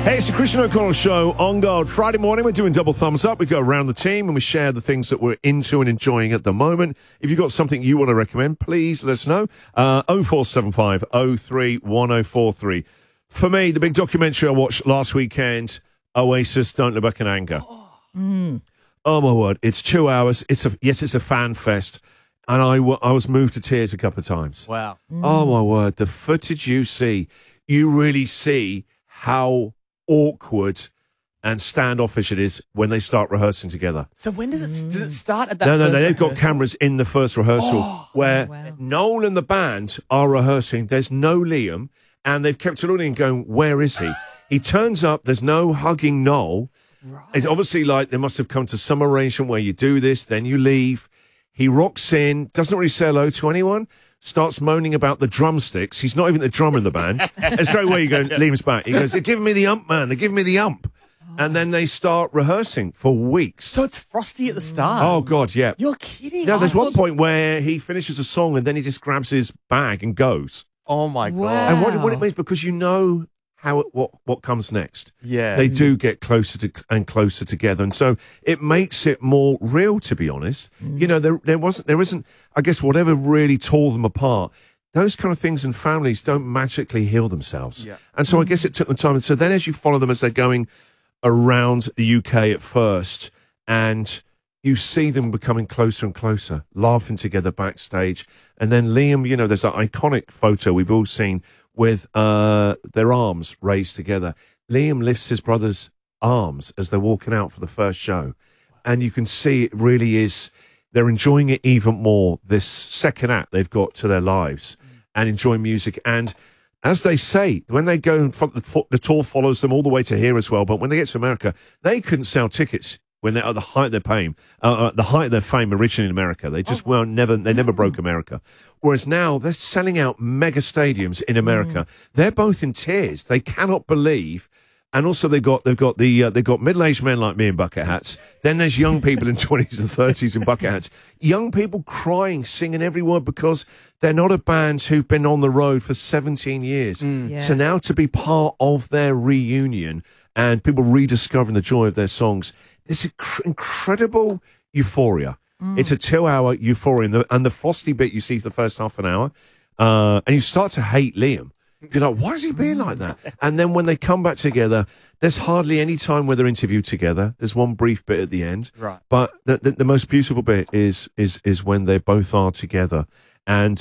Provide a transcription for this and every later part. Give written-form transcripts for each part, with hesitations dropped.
Hey, it's the Christian O'Connell Show on Gold. Friday morning, we're doing double thumbs up. We go around the team and we share the things that we're into and enjoying at the moment. If you've got something you want to recommend, please let us know. 0475 03 1043. For me, the big documentary I watched last weekend, Oasis, Don't Look Back in Anger. Oh, my word. It's 2 hours. It's a fan fest. And I was moved to tears a couple of times. Wow. Oh, my word. The footage you see, you really see how awkward and standoffish it is when they start rehearsing together. So when does it start at that? No, first they've got rehearsal? cameras in the first rehearsal where wow. Noel and the band are rehearsing. There's no Liam, and they've kept looking and going, where is he? He turns up, there's no hugging Noel. Right. It's obviously like they must have come to some arrangement where you do this, then you leave. He rocks in, doesn't really say hello to anyone, starts moaning about the drumsticks. He's not even the drummer in the band. And straight away you go, Liam's back. He goes, they're giving me the ump, man. They're giving me the ump. And then they start rehearsing for weeks. So it's Frosty at the start. Oh, God, yeah. You're kidding. No, there's I one thought- point where he finishes a song and then he just grabs his bag and goes. Oh my god. Wow. And what it means, because you know what comes next. Yeah. They do get closer and closer together, and so it makes it more real. To be honest, you know, there isn't. I guess whatever really tore them apart. Those kind of things in families don't magically heal themselves. Yeah. And so I guess it took them time. And so then as you follow them as they're going around the UK at first, and you see them becoming closer and closer, laughing together backstage. And then Liam, you know, there's that iconic photo we've all seen with their arms raised together. Liam lifts his brother's arms as they're walking out for the first show. And you can see it really is, they're enjoying it even more, this second act they've got to their lives, and enjoying music. And as they say, when they go, the tour follows them all the way to here as well, but when they get to America, they couldn't sell tickets when they're at the height of their fame, the height of their fame originally in America. They just never broke America. Whereas now they're selling out mega stadiums in America. They're both in tears. They cannot believe. And also they've got middle-aged men like me in bucket hats. Then there's young people in 20s and 30s in bucket hats. Young people crying, singing every word, because they're not a band who've been on the road for 17 years. Yeah. So now to be part of their reunion and people rediscovering the joy of their songs, this incredible euphoria. It's a 2-hour euphoria. And the Frosty bit you see for the first half an hour, and you start to hate Liam. You're like, why is he being like that? And then when they come back together, there's hardly any time where they're interviewed together. There's one brief bit at the end. Right. But the most beautiful bit is when they both are together. And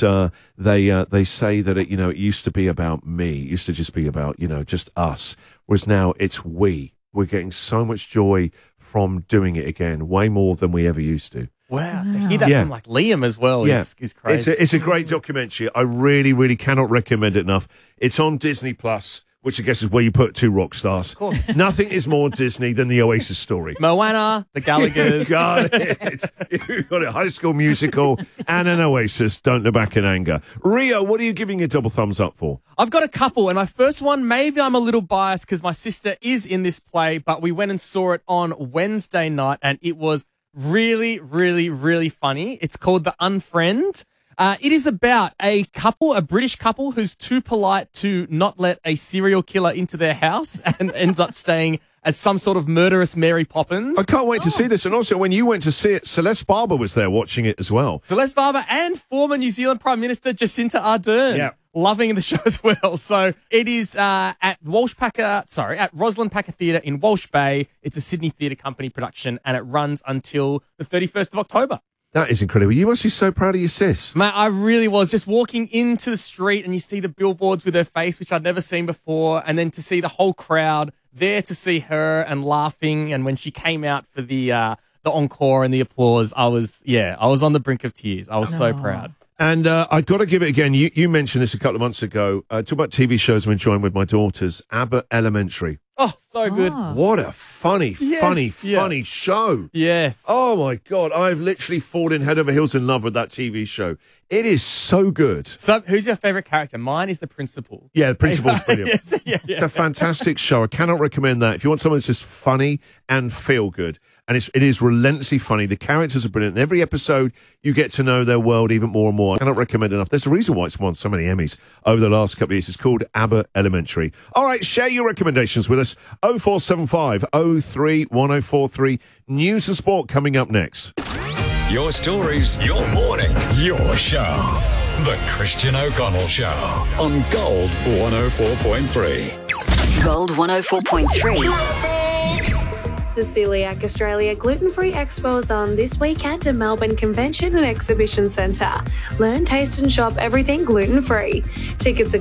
they say that it used to be about me. It used to just be about, just us. Whereas now it's we. We're getting so much joy from doing it again, way more than we ever used to. Wow. To hear that Yeah. from like Liam as well is crazy. It's a great documentary. I really, really cannot recommend it enough. It's on Disney Plus, which I guess is where you put two rock stars. Of course. Nothing is more Disney than the Oasis story. Moana, the Gallagher's. Got it. You got it. High School Musical and an Oasis. Don't Look Back in Anger. Rio, what are you giving a double thumbs up for? I've got a couple, and my first one, maybe I'm a little biased because my sister is in this play, but we went and saw it on Wednesday night, and it was really, really, really funny. It's called The Unfriend. It is about a British couple who's too polite to not let a serial killer into their house and ends up staying as some sort of murderous Mary Poppins. I can't wait to see this. And also, when you went to see it, Celeste Barber was there watching it as well. Celeste Barber and former New Zealand Prime Minister Jacinta Ardern. Yeah. Loving the show as well. So it is at Rosalind Packer Theatre in Walsh Bay. It's a Sydney Theatre Company production, and it runs until the 31st of October. That is incredible. You must be so proud of your sis. Mate, I really was. Just walking into the street and you see the billboards with her face, which I'd never seen before, and then to see the whole crowd there to see her and laughing. And when she came out for the encore and the applause, I was on the brink of tears. I was so proud. And I got to give it again. You mentioned this a couple of months ago. Talk about TV shows I'm enjoying with my daughters. Abbott Elementary. Oh, so good. What a funny show. Yes. Oh, my God. I've literally fallen head over heels in love with that TV show. It is so good. So, who's your favourite character? Mine is the principal. Yeah, the principal's brilliant. Yes, yeah. It's a fantastic show. I cannot recommend that. If you want someone that's just funny and feel good. and it is relentlessly funny. The characters are brilliant. In every episode, you get to know their world even more and more. I cannot recommend enough. There's a reason why it's won so many Emmys over the last couple of years. It's called Abbott Elementary. All right, share your recommendations with us. 0475 03 1043. News and sport coming up next. Your stories, your morning, your show. The Christian O'Connell Show on Gold 104.3. Gold 104.3. The Celiac Australia Gluten-Free Expo is on this week at the Melbourne Convention and Exhibition Centre. Learn, taste and shop everything gluten-free. Tickets at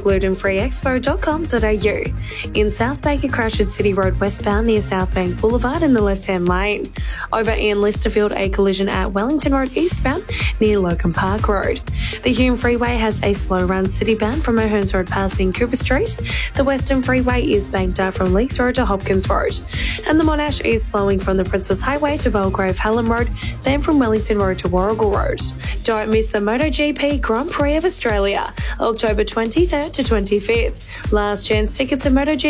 glutenfreeexpo.com.au. In South Baker, crash at City Road westbound near South Bank Boulevard in the left-hand lane. Over in Listerfield, a collision at Wellington Road eastbound near Logan Park Road. The Hume Freeway has a slow run citybound from O'Hearns Road passing Cooper Street. The Western Freeway is banked up from Leakes Road to Hopkins Road. And the Monash is slowing from the Princess Highway to Belgrave Hallam Road, then from Wellington Road to Warrigal Road. Don't miss the MotoGP Grand Prix of Australia, October 23rd to 25th. Last chance tickets at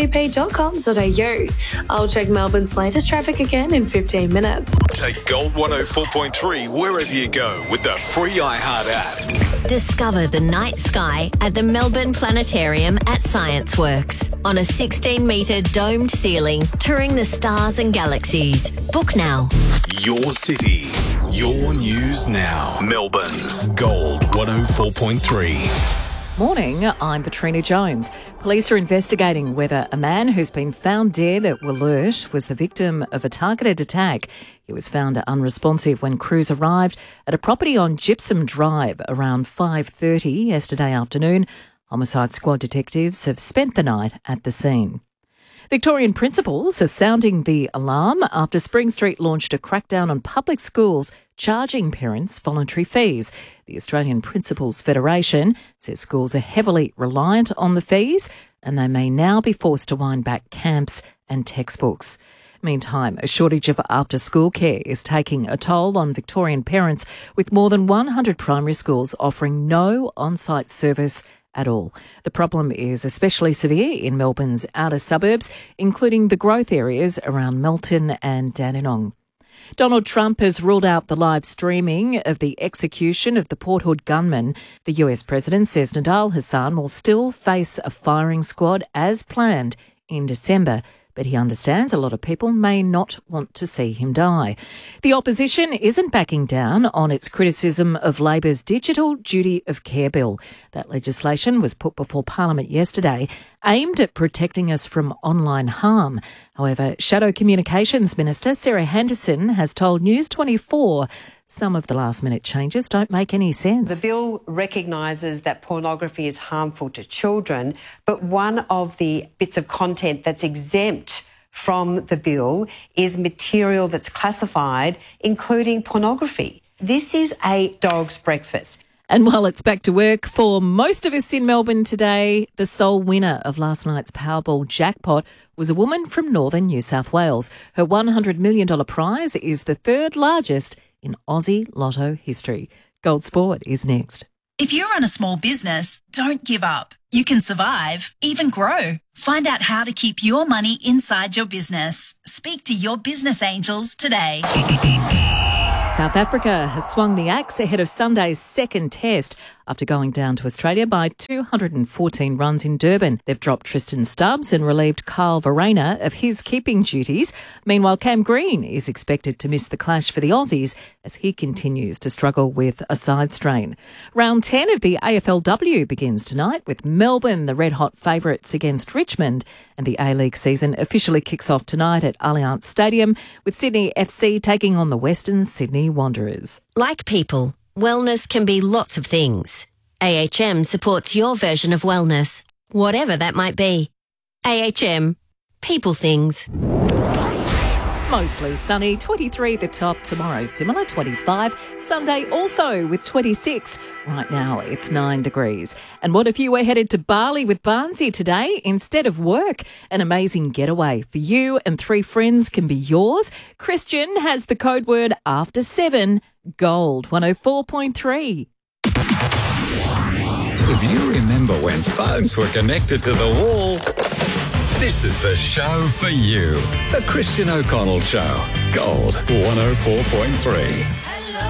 motogp.com.au. I'll check Melbourne's latest traffic again in 15 minutes. Take Gold 104.3 wherever you go with the free iHeart app. Discover the night sky at the Melbourne Planetarium at ScienceWorks. On a 16-metre domed ceiling, touring the stars and galaxies. Book now. Your city, your news now. Melbourne's Gold 104.3. Morning, I'm Katrina Jones. Police are investigating whether a man who's been found dead at Wollert was the victim of a targeted attack. He was found unresponsive when crews arrived at a property on Gypsum Drive around 5:30 yesterday afternoon. Homicide Squad detectives have spent the night at the scene. Victorian principals are sounding the alarm after Spring Street launched a crackdown on public schools charging parents voluntary fees. The Australian Principals Federation says schools are heavily reliant on the fees and they may now be forced to wind back camps and textbooks. Meantime, a shortage of after-school care is taking a toll on Victorian parents, with more than 100 primary schools offering no on-site service at all. The problem is especially severe in Melbourne's outer suburbs, including the growth areas around Melton and Dandenong. Donald Trump has ruled out the live streaming of the execution of the Port Hood gunman. The US president says Nidal Hassan will still face a firing squad as planned in December, but he understands a lot of people may not want to see him die. The opposition isn't backing down on its criticism of Labor's Digital Duty of Care bill. That legislation was put before Parliament yesterday, aimed at protecting us from online harm. However, Shadow Communications Minister Sarah Henderson has told News 24 some of the last-minute changes don't make any sense. The bill recognises that pornography is harmful to children, but one of the bits of content that's exempt from the bill is material that's classified, including pornography. This is a dog's breakfast. And while it's back to work for most of us in Melbourne today, the sole winner of last night's Powerball jackpot was a woman from northern New South Wales. Her $100 million prize is the third largest in Aussie Lotto history. Gold Sport is next. If you run a small business, don't give up. You can survive, even grow. Find out how to keep your money inside your business. Speak to your business angels today. South Africa has swung the axe ahead of Sunday's second test after going down to Australia by 214 runs in Durban. They've dropped Tristan Stubbs and relieved Carl Verreynne of his keeping duties. Meanwhile, Cam Green is expected to miss the clash for the Aussies as he continues to struggle with a side strain. Round 10 of the AFLW begins tonight with Melbourne, the red-hot favourites against Richmond, and the A-League season officially kicks off tonight at Allianz Stadium with Sydney FC taking on the Western Sydney Wanderers. Like people, wellness can be lots of things. AHM supports your version of wellness, whatever that might be. AHM, people things. Mostly sunny, 23 the top. Tomorrow similar, 25. Sunday also with 26. Right now it's 9 degrees. And what if you were headed to Bali with Barnsey today instead of work? An amazing getaway for you and 3 friends can be yours. Christian has the code word after 7, Gold 104.3. If you remember when phones were connected to the wall, this is the show for you. The Christian O'Connell Show Gold 104.3.